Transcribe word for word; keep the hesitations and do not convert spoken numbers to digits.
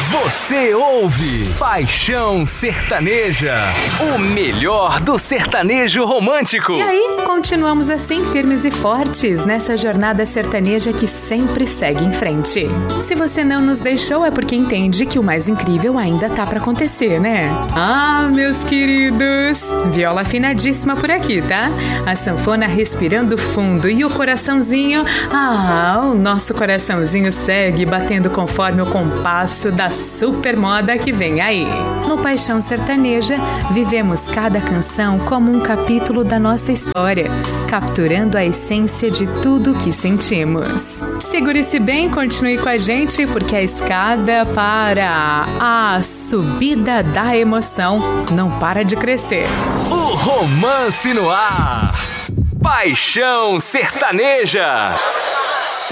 Você ouve Paixão Sertaneja, o melhor do sertanejo romântico. E aí, continuamos assim, firmes e fortes, nessa jornada sertaneja que sempre segue em frente. Se você não nos deixou, é porque entende que o mais incrível ainda tá pra acontecer, né? Ah, meus queridos, viola afinadíssima por aqui, tá? A sanfona respirando fundo e o coraçãozinho, ah, o nosso coraçãozinho segue batendo conforme o compasso da super moda que vem aí. No Paixão Sertaneja, vivemos cada canção como um capítulo da nossa história, capturando a essência de tudo que sentimos. Segure-se bem, continue com a gente, porque a escada para a subida da emoção não para de crescer. O romance no ar. Paixão Sertaneja.